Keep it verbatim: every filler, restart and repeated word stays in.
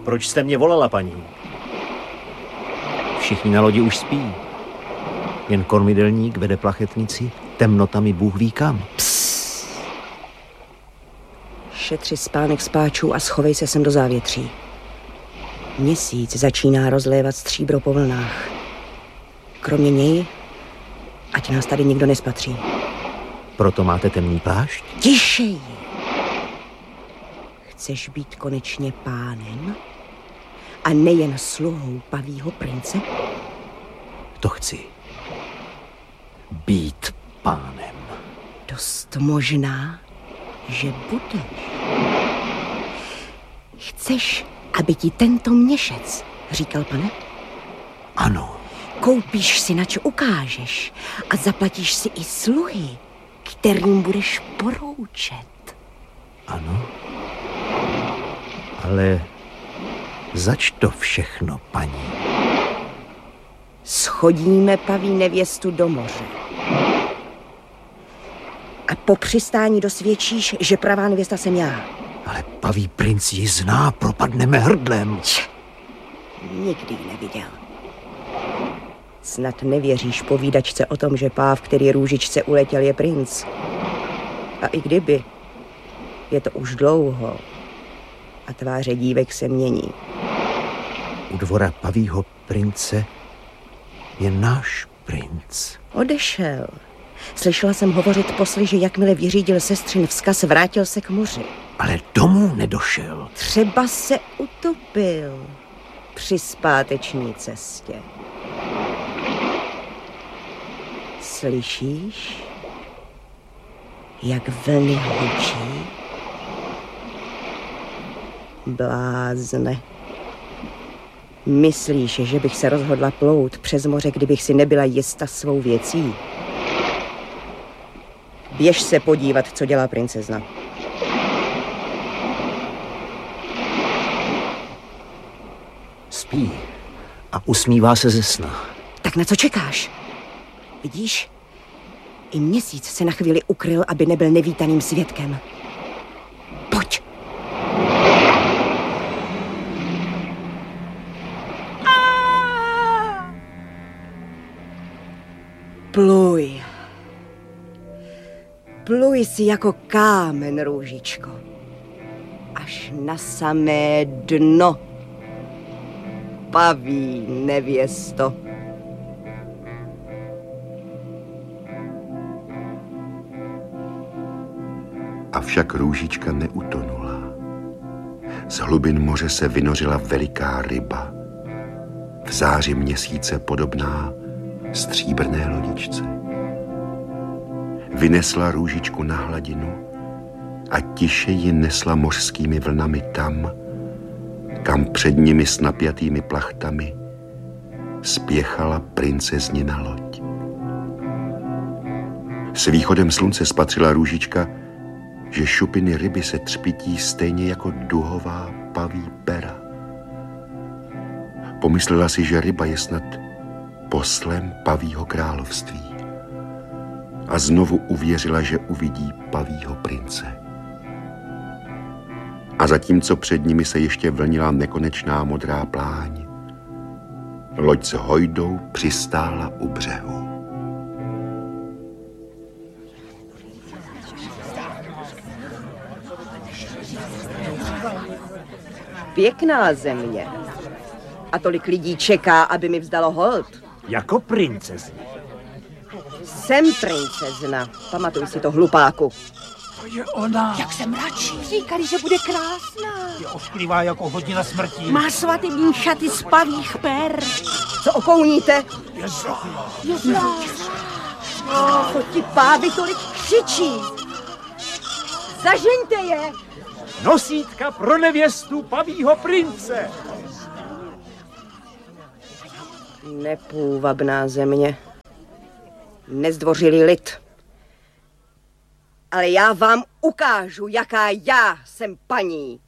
Proč jste mě volala, paní? Všichni na lodi už spí. Jen kormidelník vede plachetnici temnotami Bůh ví kam. Psst. Šetři spánek spáčů a schovej se sem do závětří. Měsíc začíná rozlévat stříbro po vlnách. Kromě něj, ať nás tady nikdo nespatří. Proto máte temný plášť? Tišej! Chceš být konečně pánem? A nejen sluhou pavího prince? To chci. Být pánem. Dost možná, že budeš. Chceš, aby ti tento měšec říkal pane? Ano. Koupíš si, nač ukážeš a zaplatíš si i sluhy, kterým budeš poroučet. Ano. Ale zač to všechno, paní? Schodíme paví nevěstu do moře. A po přistání dosvědčíš, že pravá nevěsta jsem já. Ale paví princ ji zná, propadneme hrdlem. Č, nikdy ji neviděl. Snad nevěříš povídačce o tom, že páv, který růžičce uletěl, je princ. A i kdyby, je to už dlouho a tváře dívek se mění. U dvora pavího prince je náš princ. Odešel. Slyšela jsem hovořit posly, že jakmile vyřídil sestřin vzkaz, vrátil se k moři. Ale domů nedošel. Třeba se utopil při zpáteční cestě. Slyšíš, jak vlny hučí? Blázne. Myslíš, že bych se rozhodla plout přes moře, kdybych si nebyla jista svou věcí? Běž se podívat, co dělá princezna. Spí a usmívá se ze sna. Tak na co čekáš? Vidíš? I měsíc se na chvíli ukryl, aby nebyl nevítaným svědkem. Pojď! Pluj. Pluj si jako kámen, růžičko. Až na samé dno. Paví nevěsto. Avšak růžička neutonula. Z hlubin moře se vynořila veliká ryba. V záři měsíce podobná stříbrné lodičce. Vynesla růžičku na hladinu a tiše ji nesla mořskými vlnami tam, kam před nimi s napjatými plachtami spěchala princeznina loď. S východem slunce spatřila růžička, že šupiny ryby se třpití stejně jako duhová paví pera. Pomyslela si, že ryba je snad poslem pavího království. A znovu uvěřila, že uvidí pavího prince. A zatímco před nimi se ještě vlnila nekonečná modrá pláň, loď s hojdou přistála u břehu. Pěkná země. A tolik lidí čeká, aby mi vzdalo hold. Jako princezna. Jsem princezna. Pamatuj si to, hlupáku. To je ona. Jak se mračí. Říkali, že bude krásná. Je ošklivá jako hodina smrti. Má svatební šaty z pavích per. Co okouníte? Je zlá. Je zlá. Co ti pávy tolik křičí? Zažeňte je! Nosítka pro nevěstu pavího prince. Nepůvabná země. Nezdvořilý lid. Ale já vám ukážu, jaká já jsem paní.